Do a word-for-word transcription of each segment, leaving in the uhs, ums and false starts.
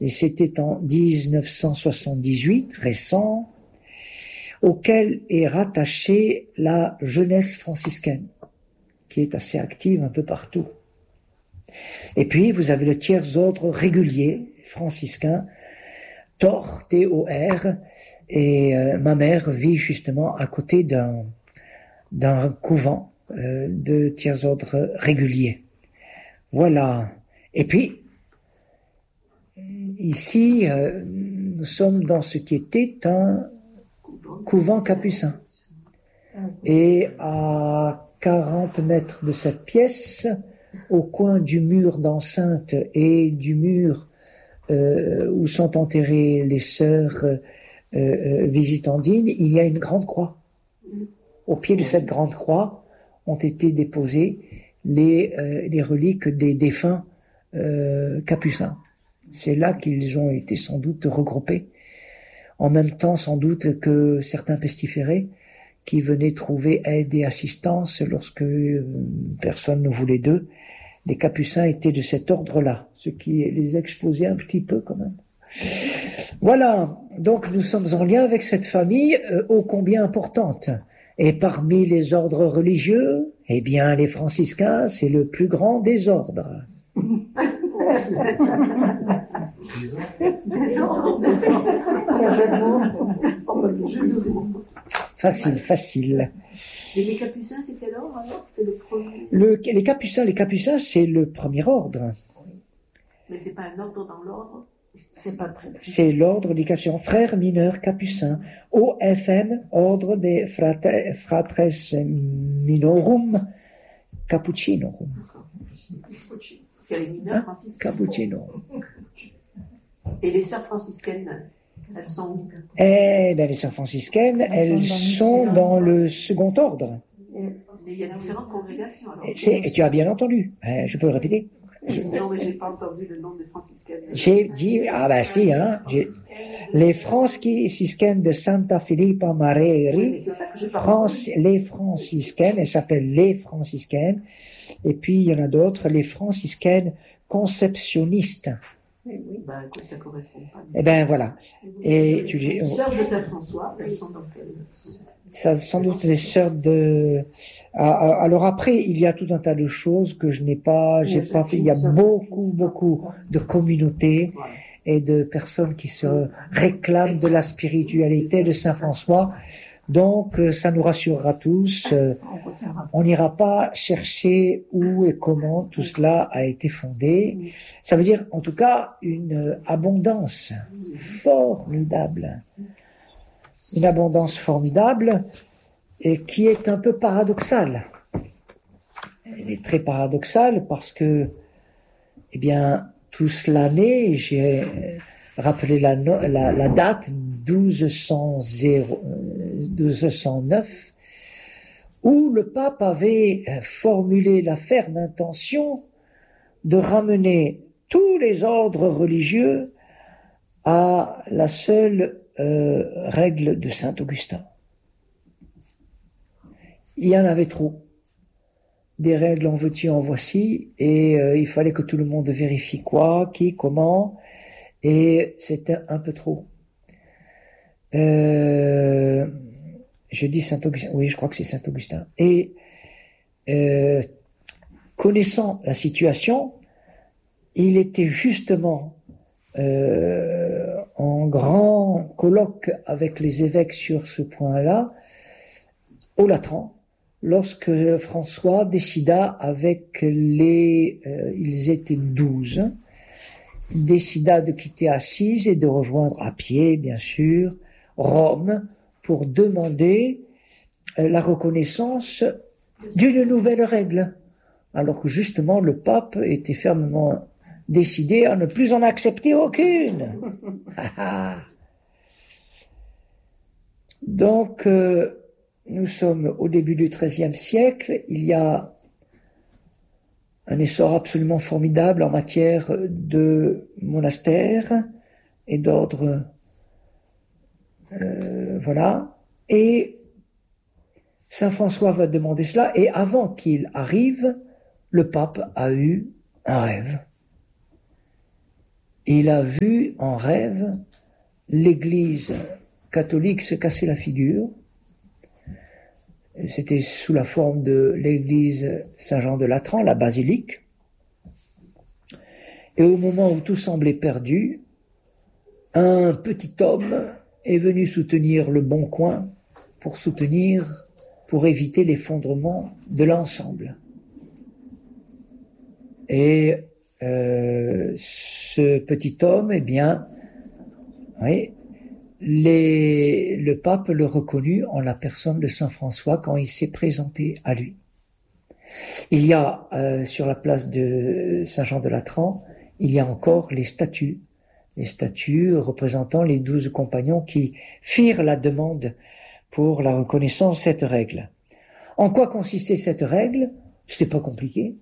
et c'était en dix-neuf cent soixante-dix-huit, récent, auquel est rattachée la jeunesse franciscaine, qui est assez active un peu partout. Et puis, vous avez le tiers ordre régulier franciscain, T O R, T O R, et euh, ma mère vit justement à côté d'un d'un couvent euh, de tiers ordre régulier. Voilà. Et puis, ici, euh, nous sommes dans ce qui était un couvent capucin. Et à quarante mètres de cette pièce, au coin du mur d'enceinte et du mur euh, où sont enterrées les sœurs euh, euh, visitandines, il y a une grande croix. Au pied de cette grande croix ont été déposées les, euh, les reliques des défunts euh, capucins. C'est là qu'ils ont été sans doute regroupés. En même temps, sans doute, que certains pestiférés qui venaient trouver aide et assistance lorsque euh, personne ne voulait d'eux. Les capucins étaient de cet ordre-là, ce qui les exposait un petit peu quand même. Voilà, donc nous sommes en lien avec cette famille euh, ô combien importante. Et parmi les ordres religieux, eh bien les franciscains, c'est le plus grand des ordres. Facile, facile. Et les capucins, c'est quel ordre alors? C'est le premier. Le, les capucins, les capucins, c'est le premier ordre. Mais c'est pas un ordre dans l'ordre. C'est pas très. C'est l'ordre des capucins, frères mineurs capucins. O F M, ordre des frate, fratres minorum cappuccinorum. Parce qu'il y a les mineurs Hein? franciscains. Cappuccinorum. Et les sœurs franciscaines, elles sont où? Eh bien, les sœurs franciscaines, elles, elles sont dans le second ordre. Mais il y a différentes congrégations alors. C'est, et tu as bien entendu, hein, je peux le répéter. Non, mais j'ai pas entendu le nom des franciscaines. J'ai dit, ah ben si, hein, j'ai, les franciscaines de Santa Filippa Mareri, Oui, mais c'est ça que j'ai pas Franc- entendu. les franciscaines, elles s'appellent les franciscaines, et puis il y en a d'autres, les franciscaines conceptionnistes. Bah écoute, ça correspond pas. Eh ben voilà. Et tu Les dis, sœurs de Saint-François, elles sont dans quelle? ça, sans doute les sœurs de. Ah, ah, alors après, il y a tout un tas de choses que je n'ai pas, j'ai pas fait. Il y a beaucoup, beaucoup de communautés et de personnes qui se réclament de la spiritualité de Saint François. Donc, euh, ça nous rassurera tous. Euh, on n'ira pas chercher où et comment tout cela a été fondé. Ça veut dire, en tout cas, une abondance formidable. Une abondance formidable et qui est un peu paradoxale. Elle est très paradoxale parce que, eh bien, tout cela naît, j'ai rappelé la, no- la, la date douze cent neuf, où le pape avait formulé la ferme intention de ramener tous les ordres religieux à la seule euh, règle de Saint Augustin. Il y en avait trop. Des règles en veux-tu, en voici, et euh, il fallait que tout le monde vérifie quoi, qui, comment, et c'était un peu trop. Euh, je dis Saint Augustin, oui, je crois que c'est Saint Augustin. Et euh, connaissant la situation, il était justement euh, en grand colloque avec les évêques sur ce point-là, au Latran, lorsque François décida avec les, euh, ils étaient douze, décida de quitter Assise et de rejoindre à pied, bien sûr, Rome, pour demander euh, la reconnaissance d'une nouvelle règle. Alors que justement, le pape était fermement décidé à ne plus en accepter aucune. Donc, euh, nous sommes au début du treizième siècle. Il y a un essor absolument formidable en matière de monastères et d'ordre. Euh, voilà. Et Saint François va demander cela. Et avant qu'il arrive, le pape a eu un rêve. il a vu en rêve l'Église catholique se casser la figure. C'était sous la forme de l'église Saint-Jean de Latran, la basilique. Et au moment où tout semblait perdu, un petit homme est venu soutenir le bon coin pour soutenir, pour éviter l'effondrement de l'ensemble. Et euh, ce petit homme, eh bien, oui, Les, le pape le reconnut en la personne de Saint François quand il s'est présenté à lui. Il y a euh, sur la place de Saint-Jean de Latran, il y a encore les statues, les statues représentant les douze compagnons qui firent la demande pour la reconnaissance de cette règle. En quoi consistait cette règle? C'était pas compliqué.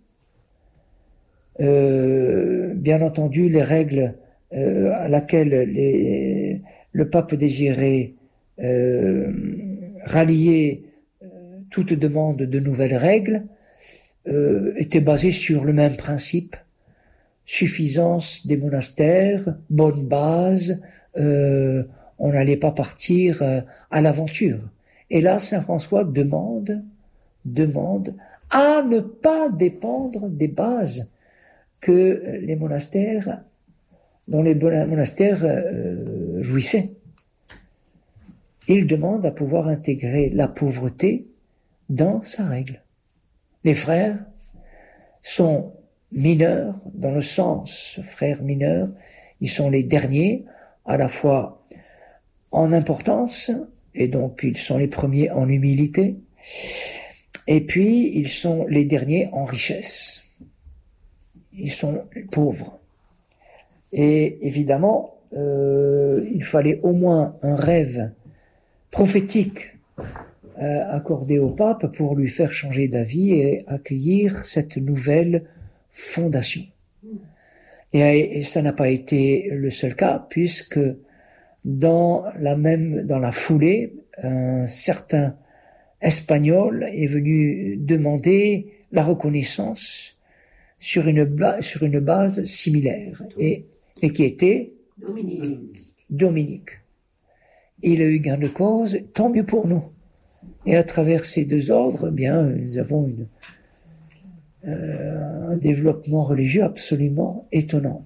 Euh, bien entendu, les règles euh, à laquelle les le pape désirait euh, rallier euh, toute demande de nouvelles règles, euh, était basée sur le même principe, suffisance des monastères, bonne base, euh, on n'allait pas partir euh, à l'aventure. Et là, Saint François demande, demande à ne pas dépendre des bases que les monastères dont les monastères euh, jouissaient. Il demande à pouvoir intégrer la pauvreté dans sa règle. Les frères sont mineurs dans le sens, frères mineurs, ils sont les derniers à la fois en importance, et donc ils sont les premiers en humilité, et puis ils sont les derniers en richesse. Ils sont pauvres. Et évidemment, euh, il fallait au moins un rêve prophétique euh, accordé au pape pour lui faire changer d'avis et accueillir cette nouvelle fondation. Et, et ça n'a pas été le seul cas, puisque dans la même, dans la foulée, un certain Espagnol est venu demander la reconnaissance sur une, bla, sur une base similaire. Et et qui était Dominique. Dominique. Il a eu gain de cause, tant mieux pour nous. Et à travers ces deux ordres, eh bien, nous avons une, euh, un développement religieux absolument étonnant.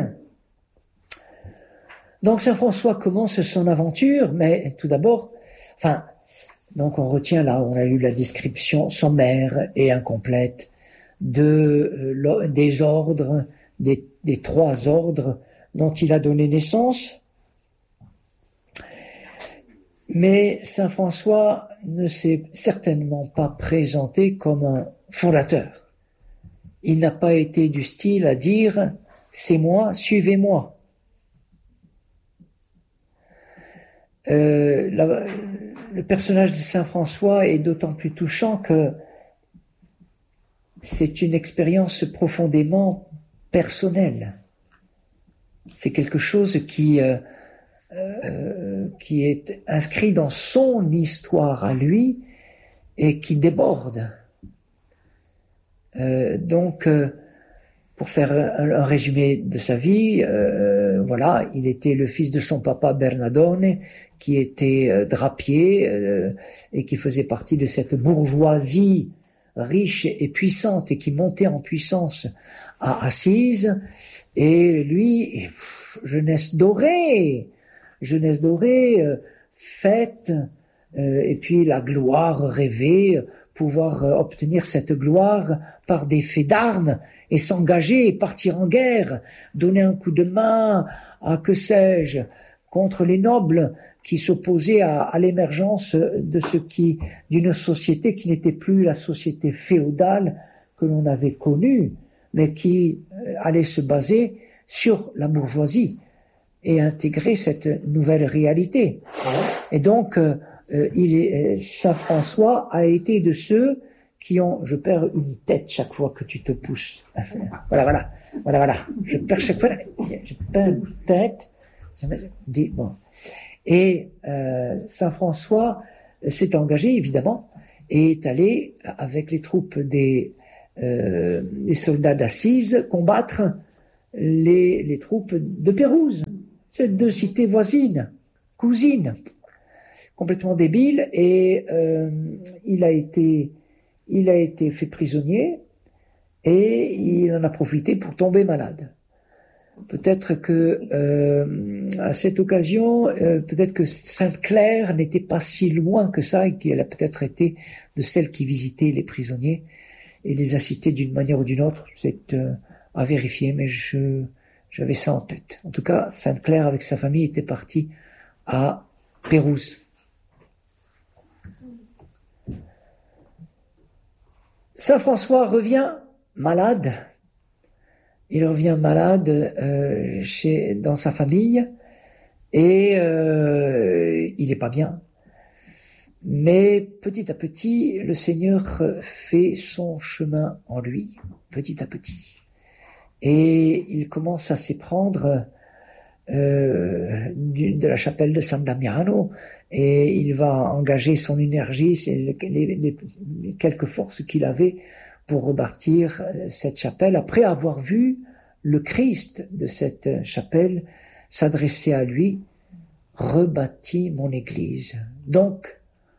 Donc Saint François commence son aventure, mais tout d'abord, enfin, donc on retient là, on a eu la description sommaire et incomplète de euh, des ordres, des des trois ordres dont il a donné naissance. Mais Saint François ne s'est certainement pas présenté comme un fondateur. Il n'a pas été du style à dire « c'est moi, suivez-moi ». Euh, la, le personnage de Saint François est d'autant plus touchant que c'est une expérience profondément personnel. C'est quelque chose qui euh, euh, qui est inscrit dans son histoire à lui et qui déborde. Euh, donc, euh, pour faire un, un résumé de sa vie, euh, voilà, il était le fils de son papa Bernardone, qui était euh, drapier euh, et qui faisait partie de cette bourgeoisie riche et puissante et qui montait en puissance à Assise. Et lui, pff, jeunesse dorée, jeunesse dorée, euh, fête, euh, et puis la gloire rêvée, pouvoir euh, obtenir cette gloire par des faits d'armes et s'engager, partir en guerre, donner un coup de main à, que sais-je, contre les nobles qui s'opposaient à, à l'émergence de ce qui, d'une société qui n'était plus la société féodale que l'on avait connue, mais qui allait se baser sur la bourgeoisie et intégrer cette nouvelle réalité. Et donc, euh, il est, Saint François a été de ceux qui ont, je perds une tête chaque fois que tu te pousses. Voilà, voilà, voilà, voilà. Je perds chaque fois, je perds une tête. Dis, bon. Et euh, Saint François s'est engagé, évidemment, et est allé avec les troupes des, euh, des soldats d'Assise combattre les, les troupes de Pérouse. C'est deux cités voisines, cousines, complètement débiles, et euh, il a été, il a été fait prisonnier, et il en a profité pour tomber malade. Peut-être que euh, à cette occasion, euh, peut-être que Sainte-Claire n'était pas si loin que ça, et qu'elle a peut-être été de celles qui visitaient les prisonniers et les assistait d'une manière ou d'une autre. C'est euh, à vérifier, mais je j'avais ça en tête. En tout cas, Sainte-Claire avec sa famille était partie à Pérouse. Saint François revient malade. Il revient malade euh, chez dans sa famille et euh, il n'est pas bien. Mais petit à petit, le Seigneur fait son chemin en lui, petit à petit. Et il commence à s'éprendre euh, du, de la chapelle de San Damiano, et il va engager son énergie, les, les, les, les quelques forces qu'il avait pour rebâtir cette chapelle, après avoir vu le Christ de cette chapelle s'adresser à lui, « Rebâtis mon église ». Donc,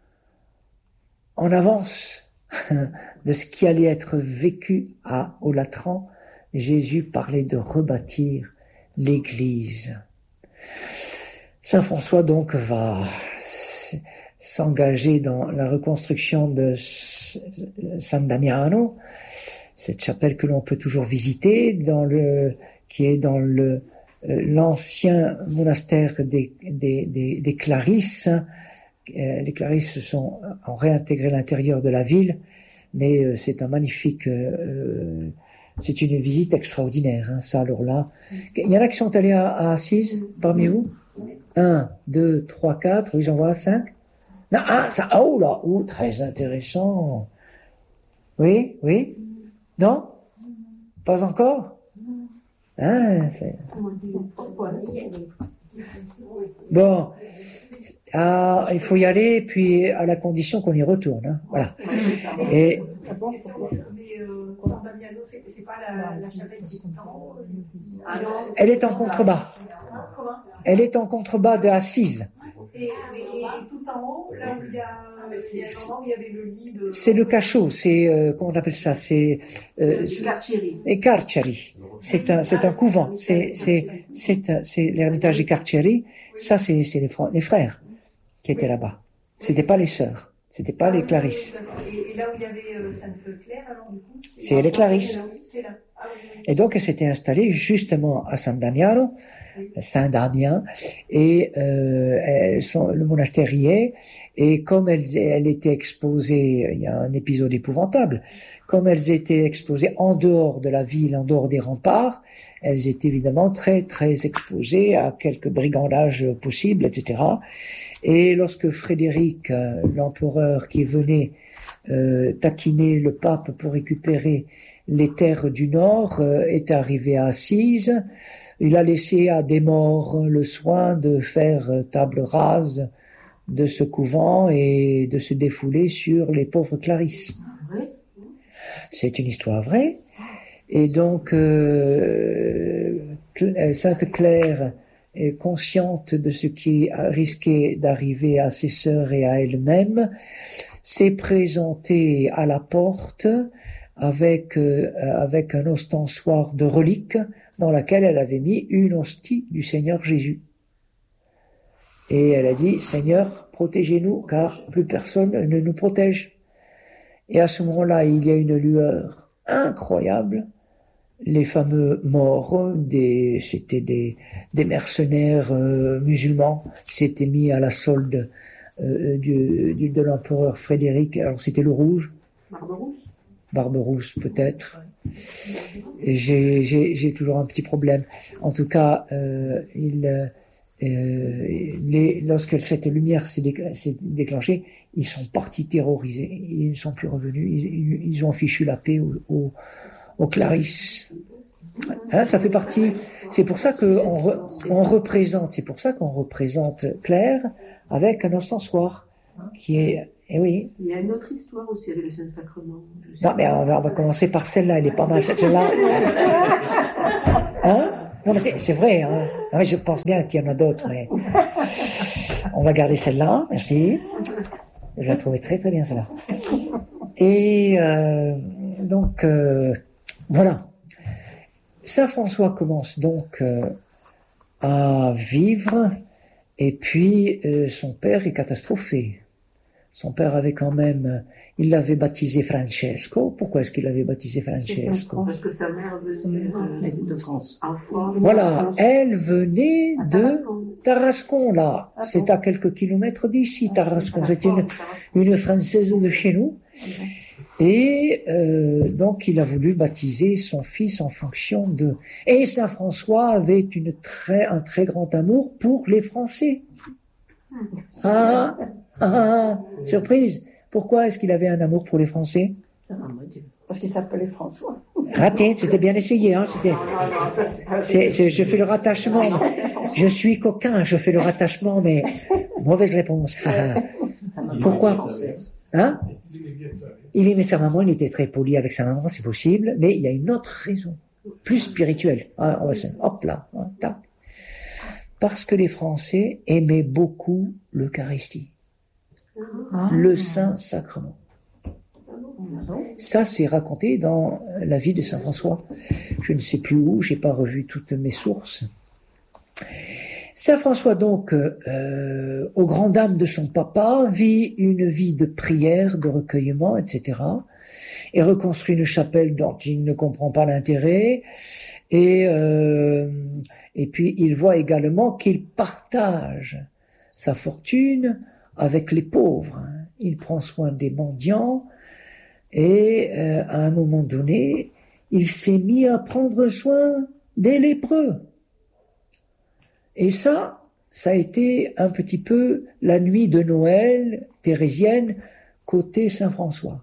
en avance de ce qui allait être vécu à, au Latran, Jésus parlait de rebâtir l'Église. Saint François donc va s'engager dans la reconstruction de San Damiano, cette chapelle que l'on peut toujours visiter, dans le, qui est dans le, l'ancien monastère des, des, des, des Clarisses. Les Clarisses sont, ont réintégré l'intérieur de la ville, mais c'est un magnifique, euh, c'est une visite extraordinaire, hein, ça alors là. Il y en a qui sont allés à, à Assise parmi vous? Un, deux, trois, quatre, oui j'en vois cinq. Non, ah, ça, oh là, oh, très intéressant. Oui, oui. Non? Pas encore? Hein, c'est... Bon. Ah, il faut y aller, puis à la condition qu'on y retourne. Hein. Voilà. Et San Damiano, c'est pas la, la chapelle qui est tout en haut. Elle est en contrebas. Elle est en contrebas de Assise. Et, et, et, et tout en haut, là où il y a, il y a un moment où il y avait le lit de... C'est le cachot, c'est, euh, comment on appelle ça? C'est... Euh, Carceri. Carceri. C'est un, c'est un couvent. C'est, c'est, c'est, c'est l'ermitage des Carceri. Ça, c'est, c'est les, les frères qui étaient là-bas. C'était pas les sœurs. C'était pas les Clarisses. Et, et là où il y avait euh, Sainte-Claire, alors du coup... C'est, c'est les Clarisses. C'est là. Ah, oui, oui. Et donc, elle s'était installée justement à San Damiano, Saint-Damien, et euh, elles sont, le monastère y est, et comme elles, elles étaient exposées, il y a un épisode épouvantable, comme elles étaient exposées en dehors de la ville, en dehors des remparts, elles étaient évidemment très très exposées à quelques brigandages possibles, et cetera. Et lorsque Frédéric, euh, l'empereur qui venait euh, taquiner le pape pour récupérer les terres du Nord, euh, est arrivé à Assise, il a laissé à des morts le soin de faire table rase de ce couvent et de se défouler sur les pauvres Clarisses. C'est une histoire vraie. Et donc, euh, Sainte Claire est consciente de ce qui risquait d'arriver à ses sœurs et à elle-même, s'est présentée à la porte avec, euh, avec un ostensoir de reliques dans laquelle elle avait mis une hostie du Seigneur Jésus. Et elle a dit, Seigneur, protégez-nous, car plus personne ne nous protège. Et à ce moment-là, il y a une lueur incroyable. Les fameux morts, des, c'était des, des mercenaires euh, musulmans qui s'étaient mis à la solde euh, du, du, de l'empereur Frédéric. Alors c'était le rouge. Barberousse. Barberousse peut-être. J'ai, j'ai, j'ai toujours un petit problème. En tout cas, euh, il, euh, les, lorsque cette lumière s'est, déclen- s'est déclenchée, ils sont partis terrorisés. Ils ne sont plus revenus. Ils, ils ont fichu la paix aux, aux, aux Clarisses. Hein, ça fait partie. C'est pour ça qu'on re, on représente. C'est pour ça qu'on représente Claire avec un ostensoir qui est Et oui. Il y a une autre histoire aussi avec le Saint-Sacrement. Non, mais on va, on va commencer par celle-là, elle est pas mal, celle-là. Hein? Non, mais c'est, c'est vrai, hein. Non, mais je pense bien qu'il y en a d'autres, mais on va garder celle-là, merci. Je la trouvais très très bien, celle-là. Et euh, donc, euh, voilà. Saint François commence donc euh, à vivre, et puis euh, son père est catastrophé. Son père avait quand même, il l'avait baptisé Francesco. Pourquoi est-ce qu'il l'avait baptisé Francesco? Parce que sa mère venait de, de France. En France. Voilà, elle venait de Tarascon, là. C'est à quelques kilomètres d'ici, Tarascon. C'était une, une Française de chez nous. Et euh, donc, il a voulu baptiser son fils en fonction de... Et Saint François avait une très, un très grand amour pour les Français. Ah, ah, ah, surprise. Pourquoi est-ce qu'il avait un amour pour les Français? Parce qu'il s'appelait François. Raté, c'était bien essayé, hein, c'était... C'est, c'est, je fais le rattachement. Je suis coquin, je fais le rattachement, mais mauvaise réponse. Pourquoi? Hein? Il aimait sa maman, il était très poli avec sa maman, c'est possible, mais il y a une autre raison, plus spirituelle. Ah, on va se... Hop là, hein, là. Parce que les Français aimaient beaucoup l'Eucharistie, ah. le Saint-Sacrement. Ça, c'est raconté dans la vie de Saint François. Je ne sais plus où, j'ai pas revu toutes mes sources. Saint François, donc, euh, aux grandes dames de son papa, vit une vie de prière, de recueillement, et cetera, et reconstruit une chapelle dont il ne comprend pas l'intérêt, et euh, et puis il voit également qu'il partage sa fortune avec les pauvres. Il prend soin des mendiants, et euh, à un moment donné, il s'est mis à prendre soin des lépreux. Et ça, ça a été un petit peu la nuit de Noël thérésienne côté Saint-François.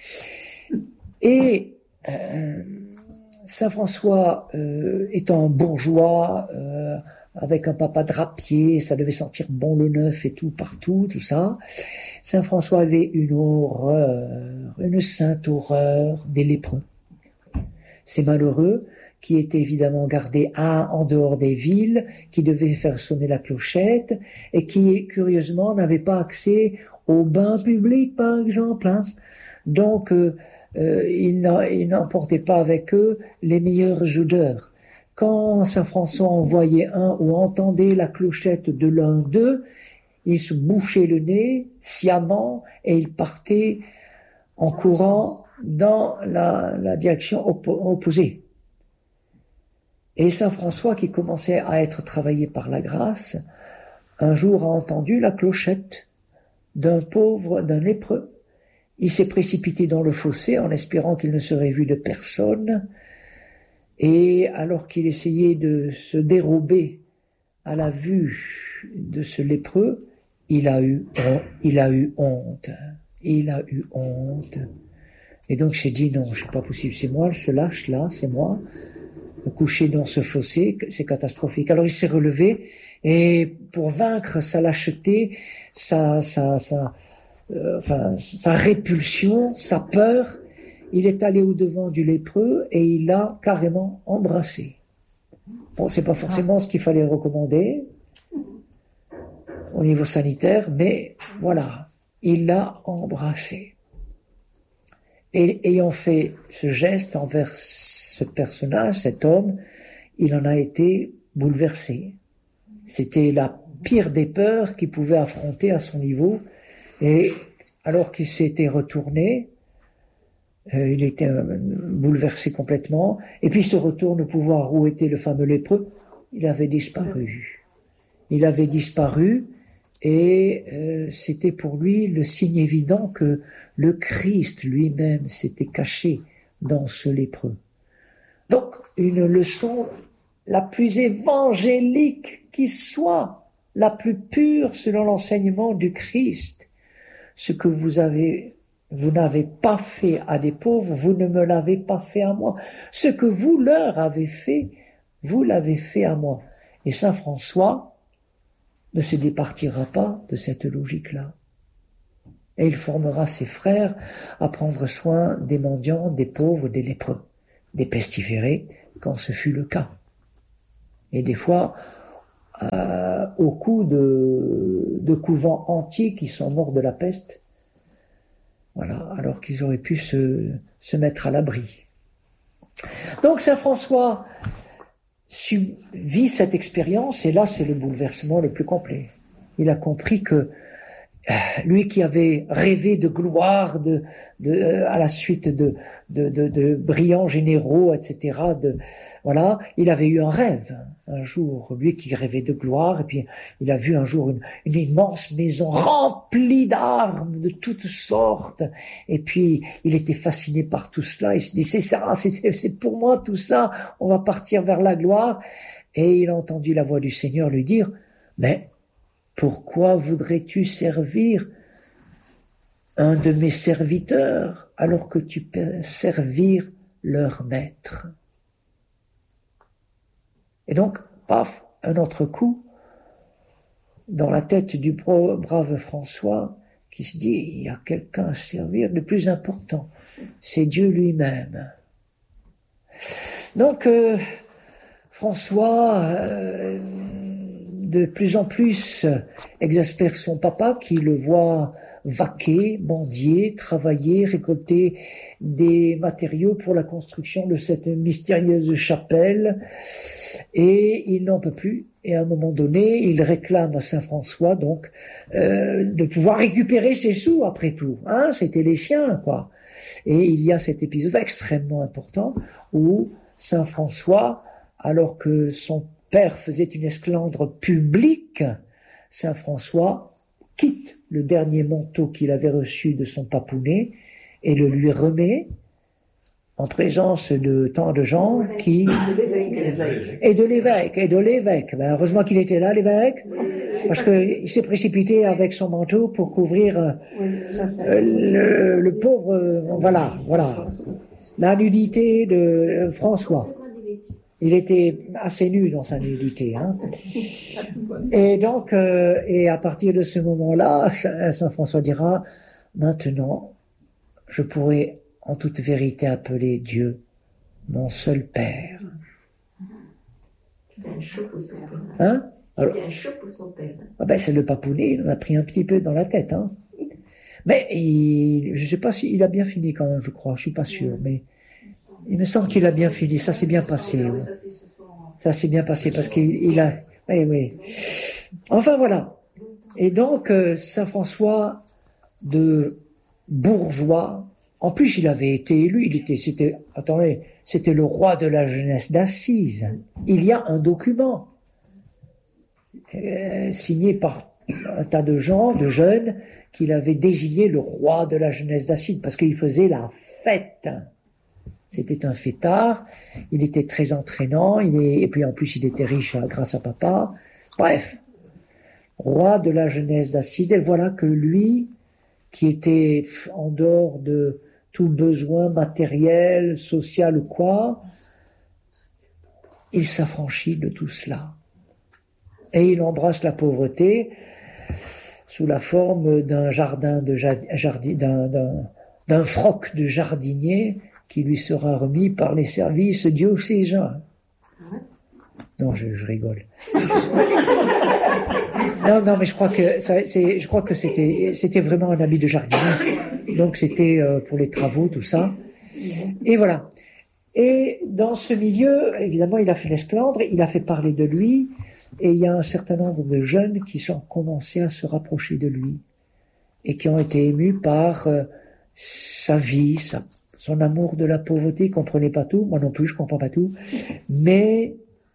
Et euh, Saint-François, euh, étant un bourgeois, euh, avec un papa drapier, ça devait sentir bon le neuf et tout, partout, tout ça. Saint-François avait une horreur, une sainte horreur des lépreux. Ces malheureux qui étaient évidemment gardés à, en dehors des villes, qui devaient faire sonner la clochette, et qui, curieusement, n'avaient pas accès aux bains publics, par exemple. Hein. Donc, euh, euh, ils n'emportaient pas avec eux les meilleures odeurs. Quand Saint François en voyait un ou entendait la clochette de l'un d'eux, il se bouchait le nez sciemment et il partait en courant dans la, la direction oppo- opposée. Et Saint François, qui commençait à être travaillé par la grâce, un jour a entendu la clochette d'un pauvre, d'un lépreux. Il s'est précipité dans le fossé en espérant qu'il ne serait vu de personne. Et alors qu'il essayait de se dérober à la vue de ce lépreux, il a eu, il a eu honte. Il a eu honte. Et donc j'ai dit non, c'est pas possible, c'est moi, ce lâche là, c'est moi. Couché dans ce fossé, c'est catastrophique. Alors il s'est relevé et pour vaincre sa lâcheté, sa, sa, sa, euh, enfin, sa répulsion, sa peur, il est allé au-devant du lépreux et il l'a carrément embrassé. Bon, c'est pas forcément ce qu'il fallait recommander au niveau sanitaire, mais voilà, il l'a embrassé. Et ayant fait ce geste envers ce personnage, cet homme, il en a été bouleversé. C'était la pire des peurs qu'il pouvait affronter à son niveau. Et alors qu'il s'était retourné, euh, il était euh, bouleversé complètement. Et puis il se retourne pour voir où était le fameux lépreux. Il avait disparu. Il avait disparu et euh, c'était pour lui le signe évident que le Christ lui-même s'était caché dans ce lépreux. Donc, une leçon la plus évangélique qui soit, la plus pure selon l'enseignement du Christ. Ce que vous avez, vous n'avez pas fait à des pauvres, vous ne me l'avez pas fait à moi. Ce que vous leur avez fait, vous l'avez fait à moi. Et Saint François ne se départira pas de cette logique-là. Et il formera ses frères à prendre soin des mendiants, des pauvres, des lépreux, des pestiférés, quand ce fut le cas. Et des fois, euh, au coup de, de couvents entiers qui sont morts de la peste, voilà, alors qu'ils auraient pu se, se mettre à l'abri. Donc saint François vit cette expérience, et là c'est le bouleversement le plus complet. Il a compris que lui qui avait rêvé de gloire, de, de, à la suite de, de, de, de brillants généraux, et cetera, de, voilà, il avait eu un rêve un jour, lui qui rêvait de gloire, et puis il a vu un jour une, une immense maison remplie d'armes de toutes sortes, et puis il était fasciné par tout cela, il se dit c'est ça, c'est, c'est pour moi tout ça, on va partir vers la gloire, et il a entendu la voix du Seigneur lui dire, mais pourquoi voudrais-tu servir un de mes serviteurs alors que tu peux servir leur maître? Et donc, paf, un autre coup dans la tête du brave François qui se dit, il y a quelqu'un à servir, le plus important, c'est Dieu lui-même. Donc, euh, François... Euh, de plus en plus exaspère son papa qui le voit vaquer, mendier, travailler, récolter des matériaux pour la construction de cette mystérieuse chapelle, et il n'en peut plus. Et à un moment donné, il réclame à saint François donc euh, de pouvoir récupérer ses sous après tout. Hein, c'était les siens, quoi. Et il y a cet épisode extrêmement important où saint François, alors que son père faisait une esclandre publique, saint François quitte le dernier manteau qu'il avait reçu de son papounet et le lui remet en présence de tant de gens qui... Et de l'évêque, et de l'évêque. Ben, heureusement qu'il était là, l'évêque, parce qu'il s'est précipité avec son manteau pour couvrir euh, le, le pauvre... Euh, voilà, voilà. La nudité de euh, François. Il était assez nu dans sa nudité, hein. Et donc, euh, et à partir de ce moment-là, saint François dira, maintenant, je pourrais en toute vérité appeler Dieu mon seul Père. C'était un choc pour son père. Hein? Alors, C'était un choc pour son père. Ah ben, c'est le papounet, il en a pris un petit peu dans la tête, hein. Mais il, je sais pas s'il a bien fini quand même, je crois, je suis pas sûr, mais il me semble qu'il a bien fini, ça s'est bien passé. Ouais. Ça s'est bien passé parce qu'il il a... Oui, oui. Enfin, voilà. Et donc, euh, saint François de bourgeois, en plus, il avait été élu, il était, c'était, attendez, c'était le roi de la jeunesse d'Assise. Il y a un document euh, signé par un tas de gens, de jeunes, qu'il avait désigné le roi de la jeunesse d'Assise parce qu'il faisait la fête. C'était un fêtard, il était très entraînant, il est, et puis en plus il était riche grâce à papa. Bref, roi de la jeunesse d'Assise, et voilà que lui, qui était en dehors de tout besoin matériel, social ou quoi, il s'affranchit de tout cela. Et il embrasse la pauvreté sous la forme d'un jardin de jardin, d'un, d'un, d'un froc de jardinier qui lui sera remis par les services diocésains. Non, je, je rigole. non, non, mais je crois que ça, c'est, je crois que c'était, c'était vraiment un habit de jardinier. Donc c'était euh, pour les travaux, tout ça. Et voilà. Et dans ce milieu, évidemment, il a fait l'esclandre, il a fait parler de lui, et il y a un certain nombre de jeunes qui sont commencés à se rapprocher de lui et qui ont été émus par euh, sa vie, sa son amour de la pauvreté, il comprenait pas tout, moi non plus je comprends pas tout, mais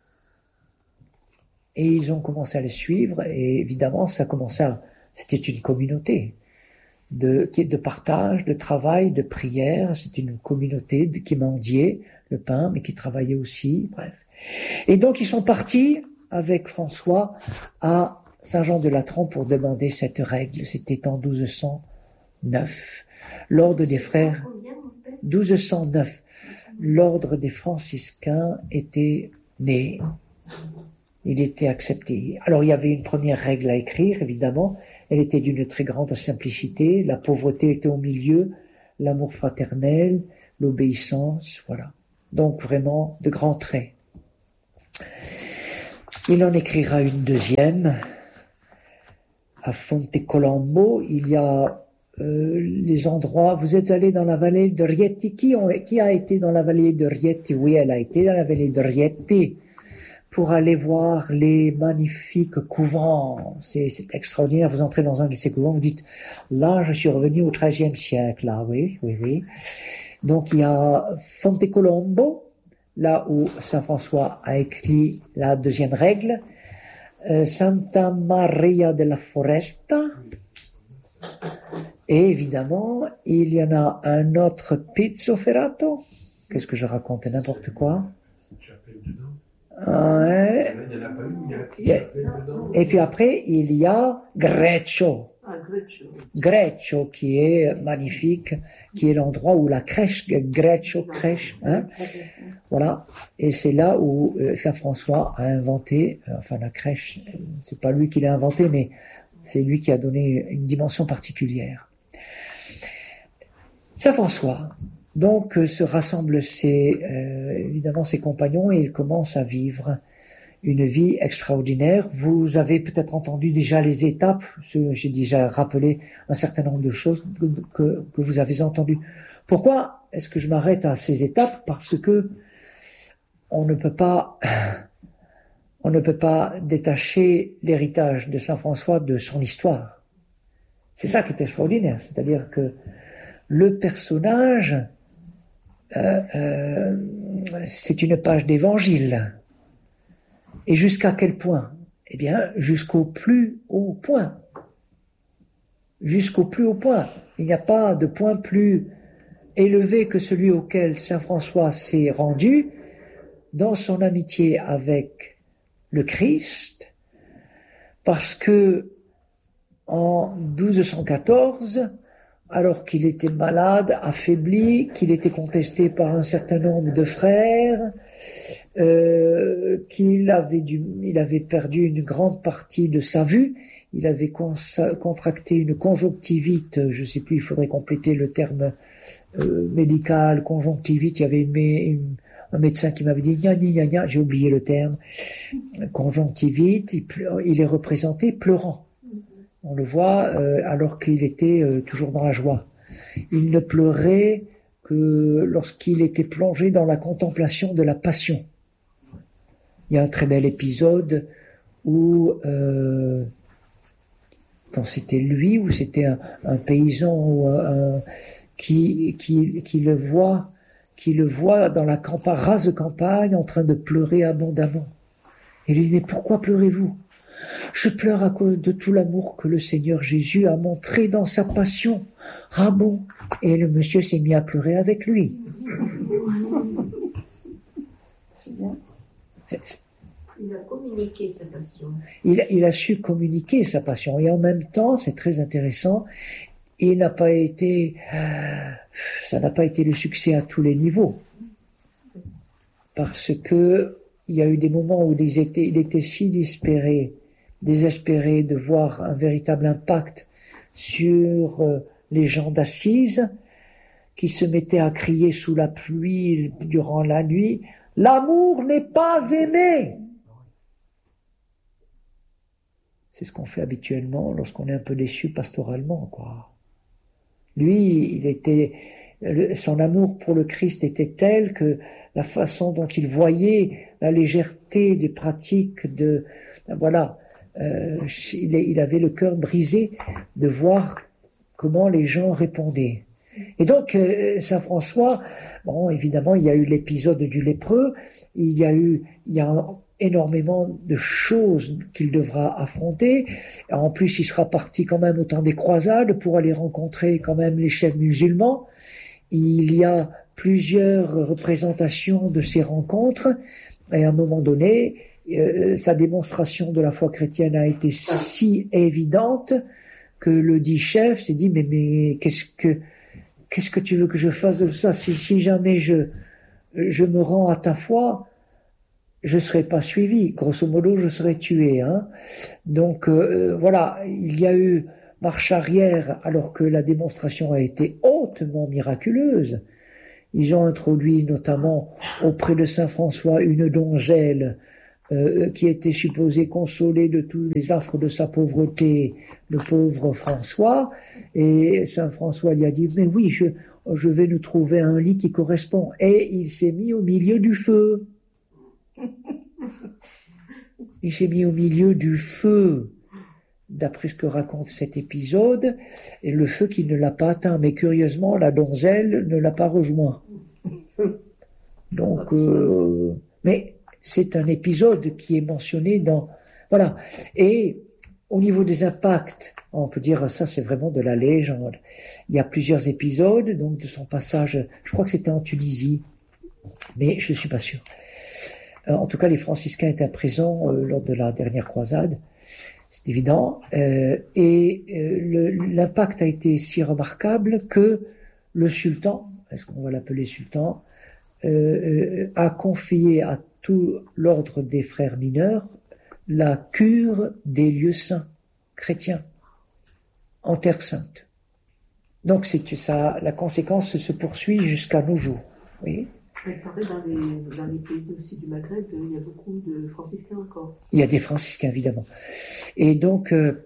et ils ont commencé à le suivre, et évidemment ça commençait à, c'était une communauté de, de partage, de travail, de prière, c'était une communauté de, qui mendiait le pain, mais qui travaillait aussi, bref. Et donc ils sont partis avec François à Saint-Jean-de-Latran pour demander cette règle, c'était en douze cent neuf. L'ordre des frères... douze cent neuf, l'ordre des franciscains était né. Il était accepté. Alors il y avait une première règle à écrire, évidemment, Elle était d'une très grande simplicité, la pauvreté était au milieu, l'amour fraternel, l'obéissance, voilà. Donc vraiment de grands traits. Il en écrira une deuxième. À Fontecolombo, il y a euh, les endroits. Vous êtes allé dans la vallée de Rieti. Qui, ont, qui a été dans la vallée de Rieti? Oui, elle a été dans la vallée de Rieti pour aller voir les magnifiques couvents. C'est, c'est extraordinaire. Vous entrez dans un de ces couvents, vous dites, là, je suis revenu au treizième siècle. Là, oui, oui, oui. Donc, il y a Fontecolombo, là où Saint François a écrit la deuxième règle, euh, Santa Maria della Foresta, et évidemment, il y en a un autre Pizzoferrato. Qu'est-ce que je raconte? N'importe quoi. Ouais. Et puis après, il y a Greccio. Greccio, qui est magnifique, qui est l'endroit où la crèche, Greccio crèche, hein. Voilà. Et c'est là où euh, Saint François a inventé, euh, enfin la crèche, c'est pas lui qui l'a inventé, mais c'est lui qui a donné une dimension particulière. Saint François, donc, euh, se rassemblent ses, euh, évidemment ses compagnons et il commence à vivre une vie extraordinaire. Vous avez peut-être entendu déjà les étapes, j'ai déjà rappelé un certain nombre de choses que, que, que vous avez entendues. Pourquoi est-ce que je m'arrête à ces étapes? Parce que on ne peut pas, on ne peut pas détacher l'héritage de Saint François de son histoire. C'est ça qui est extraordinaire, c'est-à-dire que le personnage, euh, euh, c'est une page d'évangile. Et jusqu'à quel point? Eh bien, jusqu'au plus haut point. Jusqu'au plus haut point. Il n'y a pas de point plus élevé que celui auquel Saint François s'est rendu dans son amitié avec le Christ, parce que en douze cent quatorze, alors qu'il était malade, affaibli, qu'il était contesté par un certain nombre de frères, euh, qu'il avait, dû, il avait perdu une grande partie de sa vue, il avait cons- contracté une conjonctivite, je ne sais plus, il faudrait compléter le terme euh, médical, conjonctivite, il y avait une, une, un médecin qui m'avait dit gna gna gna, j'ai oublié le terme, conjonctivite, il, il est représenté pleurant. On le voit euh, alors qu'il était euh, toujours dans la joie. Il ne pleurait que lorsqu'il était plongé dans la contemplation de la passion. Il y a un très bel épisode où, euh, quand c'était lui ou c'était un, un paysan ou un, un, qui, qui, qui le voit, qui le voit dans la campagne, rase campagne, en train de pleurer abondamment. Et lui dit, mais pourquoi pleurez-vous? Je pleure à cause de tout l'amour que le Seigneur Jésus a montré dans sa passion. Ah bon? Et le monsieur s'est mis à pleurer avec lui. C'est bien. Il a communiqué sa passion. Il, il a su communiquer sa passion. Et en même temps, c'est très intéressant, il n'a pas été, ça n'a pas été le succès à tous les niveaux. Parce que il y a eu des moments où il était, il était si désespéré, désespéré de voir un véritable impact sur euh, les gens d'Assise, qui se mettaient à crier sous la pluie durant la nuit, « L'amour n'est pas aimé !» C'est ce qu'on fait habituellement lorsqu'on est un peu déçu pastoralement, quoi. Lui, il était, son amour pour le Christ était tel que la façon dont il voyait la légèreté des pratiques de, voilà, euh, il, il avait le cœur brisé de voir comment les gens répondaient. Et donc, euh, Saint François, bon, évidemment, il y a eu l'épisode du lépreux, il y a eu, il y a énormément de choses qu'il devra affronter. En plus, il sera parti quand même au temps des croisades pour aller rencontrer quand même les chefs musulmans. Il y a plusieurs représentations de ces rencontres, et à un moment donné, euh, sa démonstration de la foi chrétienne a été si évidente que le dit chef s'est dit, mais, mais qu'est-ce que, qu'est-ce que tu veux que je fasse de ça? Si, si jamais je, je me rends à ta foi, je serai pas suivi. Grosso modo, je serai tué, hein. Donc, euh, voilà, il y a eu marche arrière alors que la démonstration a été hautement miraculeuse. Ils ont introduit notamment auprès de saint François une donzelle euh, qui était supposée consoler de tous les affres de sa pauvreté le pauvre François, et saint François lui a dit « Mais oui, je, je vais nous trouver un lit qui correspond. » Et il s'est mis au milieu du feu. Il s'est mis au milieu du feu, d'après ce que raconte cet épisode, et le feu qui ne l'a pas atteint. Mais curieusement, la donzelle ne l'a pas rejoint. Donc, euh, mais c'est un épisode qui est mentionné dans... Voilà. Et au niveau des impacts, on peut dire ça, c'est vraiment de la légende. Il y a plusieurs épisodes, donc de son passage, je crois que c'était en Tunisie, mais je suis pas sûr. En tout cas, les franciscains étaient présents euh, lors de la dernière croisade. C'est évident, euh, et euh, l'impact a été si remarquable que le sultan, est-ce qu'on va l'appeler sultan, euh, euh, a confié à tout l'ordre des frères mineurs la cure des lieux saints chrétiens en Terre Sainte. Donc c'est ça, la conséquence se poursuit jusqu'à nos jours. Oui. Il paraît dans les, dans les pays aussi du Maghreb, il y a beaucoup de franciscains encore. Il y a des franciscains, évidemment. Et donc, euh,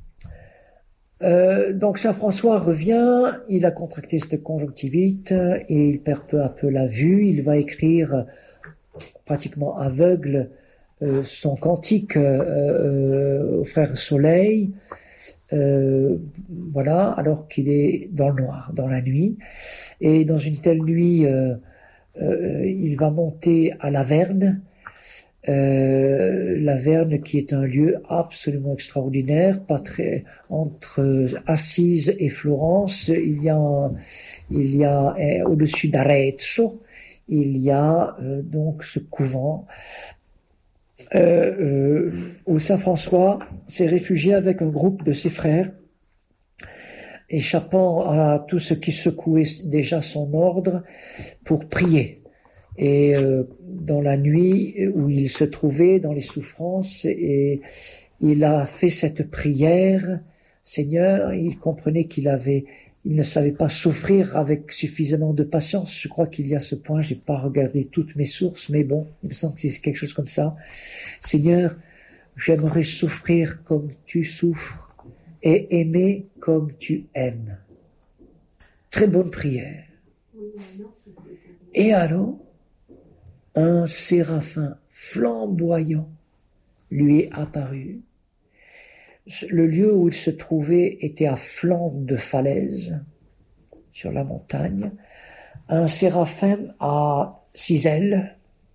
euh, donc saint François revient, il a contracté cette conjonctivite et il perd peu à peu la vue. Il va écrire pratiquement aveugle euh, son cantique euh, euh, au frère Soleil, euh, voilà, alors qu'il est dans le noir, dans la nuit. Et dans une telle nuit... Euh, Euh, il va monter à Laverne, euh, Laverne qui est un lieu absolument extraordinaire, pas très, entre Assise et Florence, il y a, un, il y a un, au-dessus d'Arezzo, il y a euh, donc ce couvent euh, euh, où saint François s'est réfugié avec un groupe de ses frères, échappant à tout ce qui secouait déjà son ordre pour prier. Et euh, dans la nuit où il se trouvait, dans les souffrances, et il a fait cette prière. Seigneur, il comprenait qu'il avait, il ne savait pas souffrir avec suffisamment de patience. Je crois qu'il y a ce point, j'ai pas regardé toutes mes sources, mais bon, il me semble que c'est quelque chose comme ça. Seigneur, j'aimerais souffrir comme tu souffres et aimer comme tu aimes. Très bonne prière. Et alors, un séraphin flamboyant lui est apparu. Le lieu où il se trouvait était à flanc de falaise, sur la montagne. Un séraphin à six ailes,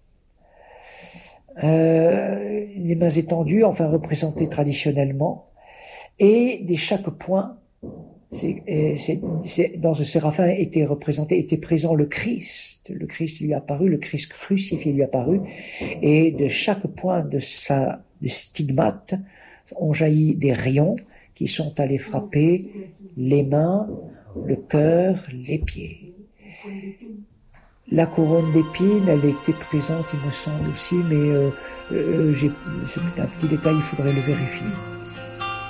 euh, les mains étendues, enfin représentées traditionnellement. Et de chaque point, c'est, c'est, c'est, dans ce séraphin était représenté, était présent le Christ. Le Christ lui est apparu, le Christ crucifié lui est apparu. Et de chaque point de sa de stigmate ont jailli des rayons qui sont allés frapper les mains, le cœur, les pieds. La couronne d'épines, elle était présente, il me semble aussi, mais euh, euh, j'ai, c'est un petit détail, il faudrait le vérifier.